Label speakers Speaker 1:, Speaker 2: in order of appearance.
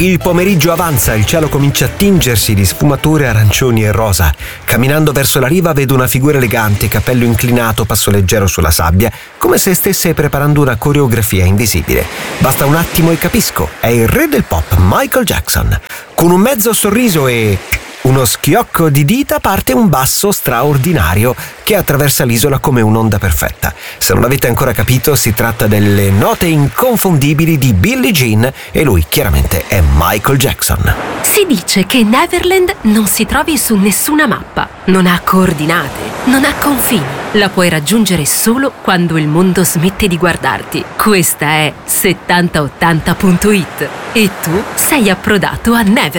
Speaker 1: Il pomeriggio avanza, il cielo comincia a tingersi di sfumature arancioni e rosa. Camminando verso la riva vedo una figura elegante, capello inclinato, passo leggero sulla sabbia, come se stesse preparando una coreografia invisibile. Basta un attimo e capisco, è il re del pop, Michael Jackson. Con un mezzo sorriso e uno schiocco di dita parte un basso straordinario che attraversa l'isola come un'onda perfetta. Se non l'avete ancora capito, si tratta delle note inconfondibili di Billie Jean e lui chiaramente è Michael Jackson.
Speaker 2: Si dice che Neverland non si trovi su nessuna mappa, non ha coordinate, non ha confini. La puoi raggiungere solo quando il mondo smette di guardarti. Questa è 7080.it e tu sei approdato a Neverland.